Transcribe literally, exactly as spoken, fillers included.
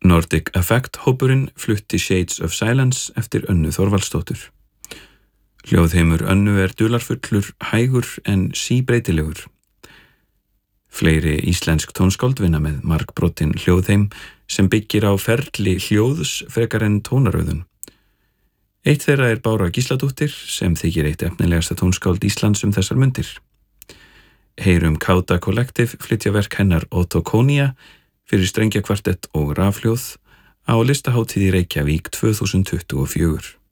Nordic Effect hópurinn flutti Shades of Silence eftir Önnu Þorvaldsdóttur. Hljóðheimur Önnu er dularfullur, hægur en síbreytilegur. Fleiri íslensk tónskáld vinna með margbrotin hljóðheim sem byggir á ferli hljóðs frekar en tónaröðun. Eitt þeirra er Bára Gísladóttir sem þykir eitt efnilegasta tónskáld Íslands um þessar mundir. Heyrum Káta Collective flytja verk hennar Otokonia fyrir strengjakvartett og rafhljóð á listahátíð í Reykjavík tvö þúsund tuttugu og fjögur.